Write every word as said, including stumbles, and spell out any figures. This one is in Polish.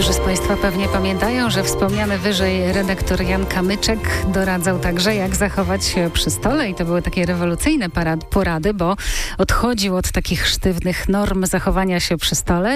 Niektórzy z Państwa pewnie pamiętają, że wspomniany wyżej redaktor Jan Kamyczek doradzał także, jak zachować się przy stole i to były takie rewolucyjne parad- porady, bo odchodził od takich sztywnych norm zachowania się przy stole